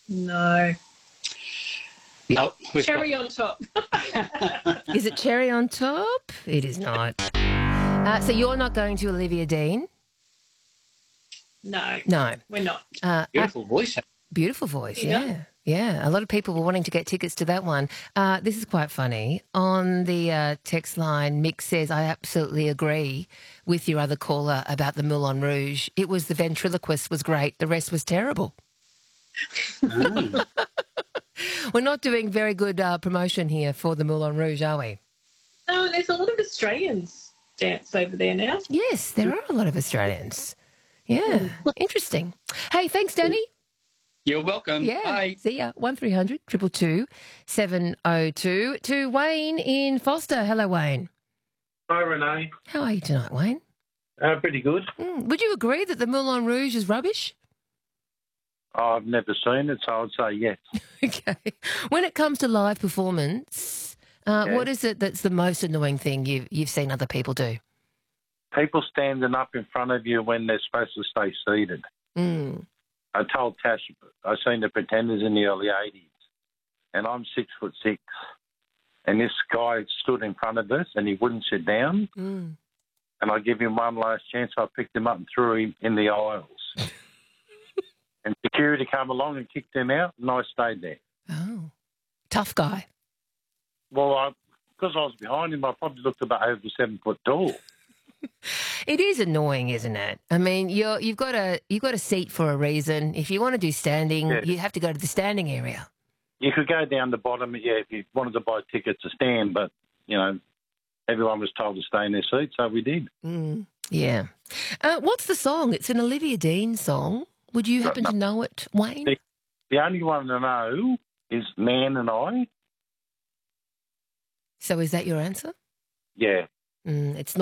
No. No. Cherry on top. Is it cherry on top? It is not. So you're not going to Olivia Dean? No. No. We're not. Beautiful voice. Beautiful voice, Yeah. yeah. Yeah, a lot of people were wanting to get tickets to that one. This is quite funny. On the text line, Mick says, I absolutely agree with your other caller about the Moulin Rouge. It was the ventriloquist was great. The rest was terrible. We're not doing very good promotion here for the Moulin Rouge, are we? No, there's a lot of Australians dance over there now. Yes, there are a lot of Australians. Yeah, interesting. Hey, thanks, Danny. You're welcome. Yeah. Bye. See ya. 1300 222 702. To Wayne in Foster. Hello, Wayne. Hi, Renee. How are you tonight, Wayne? Pretty good. Would you agree that the Moulin Rouge is rubbish? I've never seen it, so I'd say yes. Okay. When it comes to live performance, what is it that's the most annoying thing you've seen other people do? People standing up in front of you when they're supposed to stay seated. Mm. I told Tash I seen the Pretenders in the early 80s, and I'm 6'6", and this guy stood in front of us and he wouldn't sit down. Mm. And I give him one last chance. I picked him up and threw him in the aisles. And security came along and kicked him out, and I stayed there. Oh, tough guy. Well, because I was behind him, I probably looked about over 7 foot tall. It is annoying, isn't it? I mean, you've got a seat for a reason. If you want to do standing, you have to go to the standing area. You could go down the bottom, if you wanted to buy tickets to stand, but, everyone was told to stay in their seat, so we did. Yeah. What's the song? It's an Olivia Dean song. Would you happen to know it, Wayne? The only one I know is Man and I. So is that your answer? Yeah. It's